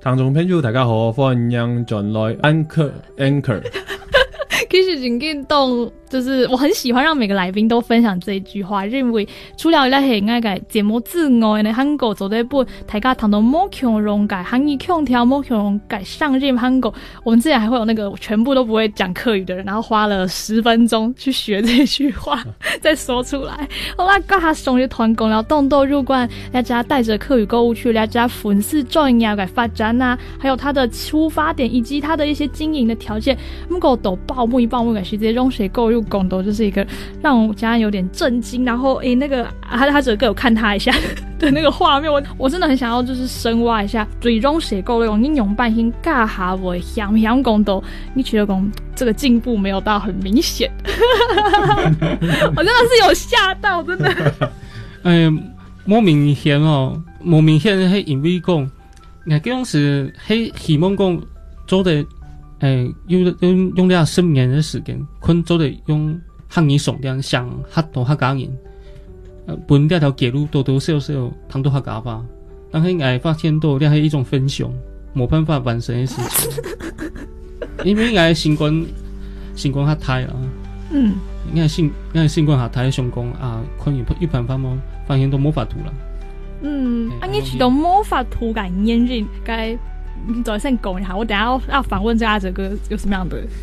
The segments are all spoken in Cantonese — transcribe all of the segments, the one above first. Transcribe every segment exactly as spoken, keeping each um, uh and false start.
聽眾朋友大家好，歡迎進來 Anchor Anchor。 其實真感動，就是我很喜歡讓每個來賓都分享這一句話，認為除了咧係愛個節目之外呢，韓國做這本大家談到冇強容改韓語腔調冇強容改上任韓國，我們之前還會有那個全部都不會講客語的人，然後花了十分鐘去學這句話再說出來。好啦，跟他上一團講了動豆入關，大家帶着客語購物去大家粉絲專業嘅發展啊，還有他的出發點以及他的一些經營的條件，唔夠都報幕一報幕嘅時間，用誰購入廣東就是一個讓我家人有點震驚，然後誒那個他他整個有看他一下的那個畫面，我我真的很想要就是深挖一下，最用誰購入用應用半天尬下會響唔響廣東，你覺得講這個進步沒有到很明顯我真的是有嚇到，真的誒冇明顯哦，冇明顯係因為講我嗰陣時係希望講做的誒用用用了十年的時間，佢做的用漢語上點想學到客家人，呃本這條街路多多少少談到客家話，但係我發現到這係一種分享，冇辦法完成的事情因為我新冠新冠下台啊，嗯，我新我新冠下台想講啊，可以一般法嘛，發現都冇法度啦。 嗯，啊，你知道冇法度嘅原因，該你再先講一下，我等下要要訪問這阿哲哥有什麼樣的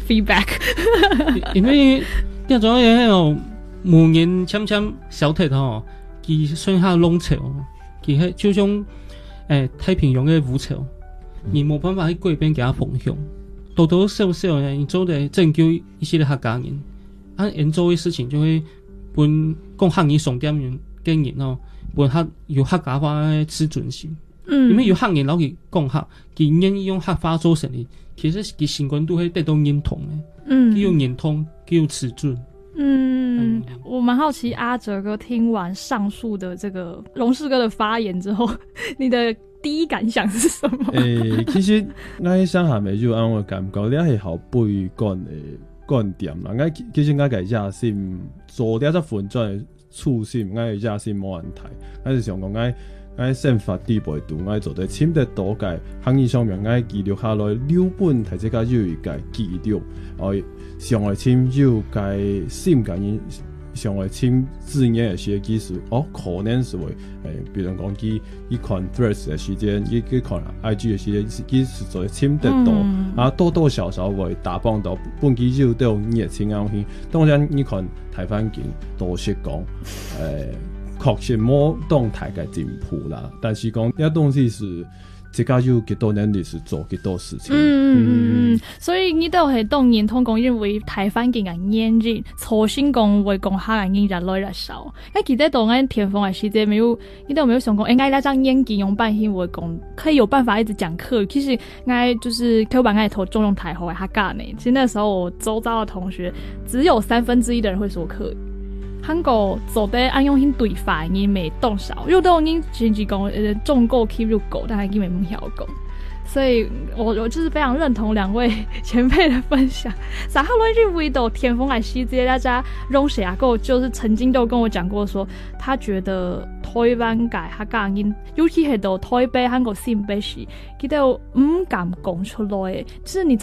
feedback 因為呢種嘢係無人簽簽小鐵吼，佢算下浪潮，佢係就像誒太平洋嘅烏潮，你冇辦法喺嗰邊給他分享。多多少少呢，你做的拯救一些的客家人，按人做嘅事情就會本講客語上點樣經營咯，本客有客家話嘅自尊心。嗯，因為有客人老佢講客，佢願意用客話做生意，其實佢新冠都會得到認同嘅。嗯，佢有認同，佢有自尊。 嗯，嗯我蠻好奇阿哲哥聽完上述的這個榮士哥的發言之後，你的第一感想是什麼？誒、 欸，其實我想下面就按我感覺，你係好不一貫的觀點啦。我其實我嘅野心做啲只反轉嘅初心，我嘅野心冇問題。我是想講我。我先發地陪度，我做對簽得多嘅行業上面，我記錄下來六本睇即個有一個記錄，我上來簽有個新嘅人，上來簽字眼嘅些技術，哦，可能是會誒，比如講佢一看 Threads 嘅時間，一一看 I G 嘅時間，佢實在簽得多，嗯、啊多多少少會打幫到本記就都有熱情啱去，當然你看台灣見多識講誒。確實冇動態嘅進步啦，但是講呢東西是自家有幾多能力是做幾多事情。嗯嗯嗯，所以你都係當然通講認為台灣嘅人演人，重新講會講客人越來越少。我記得當我田豐嘅時間沒有，你都沒有想講，誒、欸，我那張演技用半天會講，可以有辦法一直講客語。其實我就是口板愛頭重用台語嘅客家呢。其實那時候我周遭嘅同學只有三分之一的人會說客語。韓國做得按用hin對法已經未動少，有都已經前幾講呃中國 keep 入狗，但係已經未唔曉講，所以我我就是非常認同兩位前輩的分享。撒哈羅日味道天風來西這些大家榮士阿哥就是曾經都跟我講過說，他覺得台灣嘅客家人，尤其係到台北韓國新北市，佢都唔敢講出來，就是你。